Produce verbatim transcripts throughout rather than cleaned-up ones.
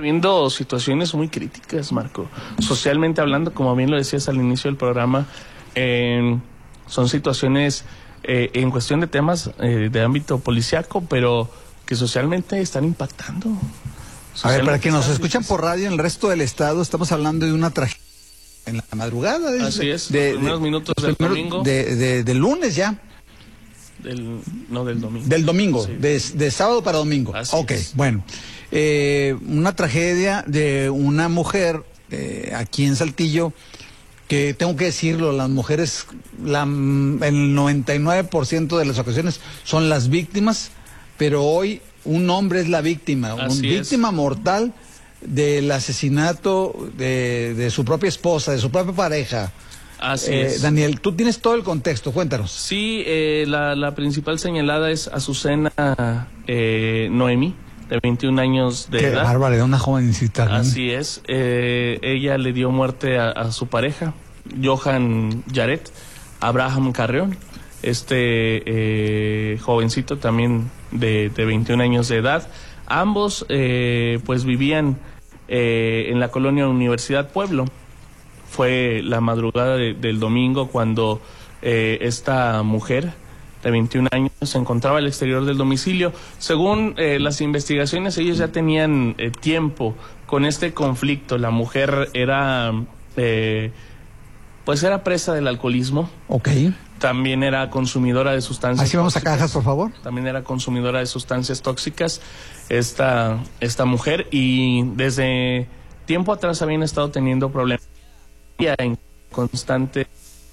viendo situaciones muy críticas, Marco. Socialmente hablando, como bien lo decías al inicio del programa, eh, son situaciones eh, en cuestión de temas eh, de ámbito policiaco, pero que socialmente están impactando. A ver, para quienes nos escuchan por radio en el resto del estado, estamos hablando de una tragedia en la madrugada. De, Así es, de, los primeros de, minutos del primeros, domingo. De, de, de lunes ya. Del, no, del domingo. Del domingo, sí. de, de sábado para domingo. Así ok, es. bueno. Eh, una tragedia de una mujer eh, aquí en Saltillo, que tengo que decirlo, las mujeres, la, el noventa y nueve por ciento de las ocasiones son las víctimas, pero hoy un hombre es la víctima, una víctima mortal del asesinato de, de su propia esposa, de su propia pareja. Así eh, es. Daniel, tú tienes todo el contexto, cuéntanos. Sí, eh, la, la principal señalada es Azucena eh, Noemí, de veintiún años de Qué edad. bárbara, una jovencita. ¿no? Así es. Eh, ella le dio muerte a, a su pareja, Johan Yaret Abraham Carreón, este eh, jovencito también de, de veintiún años de edad. Ambos eh, pues vivían eh, en la colonia Universidad Pueblo. Fue la madrugada de, del domingo cuando eh, esta mujer de veintiún años se encontraba al exterior del domicilio. Según eh, las investigaciones, ellos ya tenían eh, tiempo con este conflicto. La mujer era, eh, pues era presa del alcoholismo. Ok. También era consumidora de sustancias Así vamos tóxicas. a cajas, por favor. También era consumidora de sustancias tóxicas esta, esta mujer, y desde tiempo atrás habían estado teniendo problemas en constante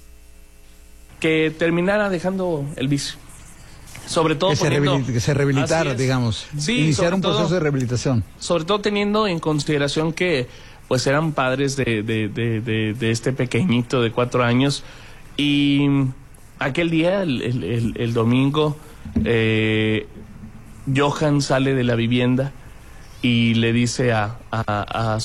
que terminara dejando el vicio. Sobre todo que se, poniendo, rehabilit que se rehabilitara, digamos. Sí, iniciar un todo, proceso de rehabilitación. Sobre todo teniendo en consideración que pues eran padres de, de, de, de, de este pequeñito de cuatro años. Y aquel día, el, el, el, el domingo, eh, Johan sale de la vivienda y le dice a, a, a